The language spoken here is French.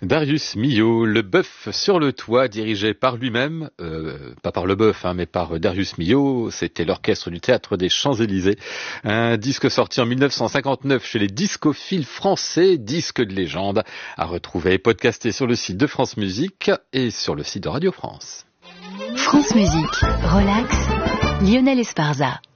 Darius Milhaud, Le Bœuf sur le toit, dirigé par lui-même, pas par le bœuf, mais par Darius Milhaud. C'était l'orchestre du Théâtre des Champs-Élysées. Un disque sorti en 1959 chez les discophiles français, disque de légende, à retrouver et podcasté sur le site de France Musique et sur le site de Radio France. France Musique, relax, Lionel Esparza.